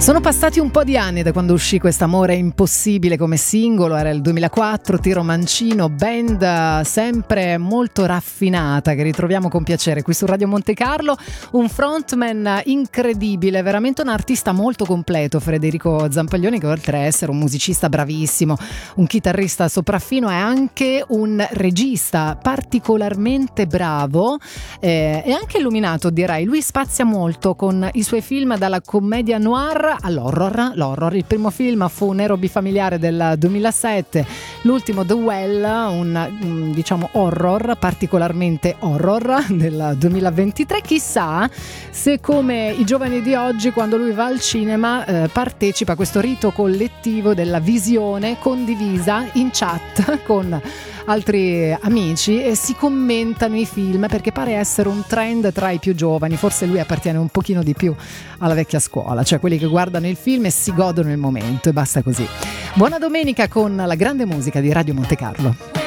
Sono passati un po' di anni da quando uscì quest'Amore impossibile come singolo, era il 2004, Tiro Mancino, band sempre molto raffinata che ritroviamo con piacere qui su Radio Monte Carlo, un frontman incredibile, veramente un artista molto completo, Federico Zampaglioni, che oltre a essere un musicista bravissimo, un chitarrista sopraffino, è anche un regista particolarmente bravo e anche illuminato, direi. Lui spazia molto con i suoi film, dalla commedia noir all'horror. Il primo film fu Nero bifamiliare del 2007, l'ultimo The Well, un diciamo horror, particolarmente horror, del 2023. Chissà se, come i giovani di oggi, quando lui va al cinema partecipa a questo rito collettivo della visione condivisa in chat con altri amici e si commentano i film, perché pare essere un trend tra i più giovani. Forse lui appartiene un pochino di più alla vecchia scuola, cioè quelli che guardano il film e si godono il momento, e basta così. Buona domenica con la grande musica di Radio Monte Carlo.